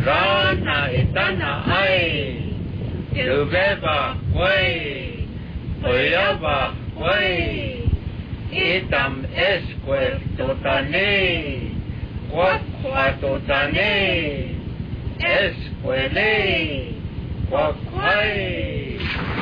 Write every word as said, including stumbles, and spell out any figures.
Rana itana ai, Lubeba quay, Oyaba quay, Itam esque totani, Quaqua totani, Esquele, Quaqay.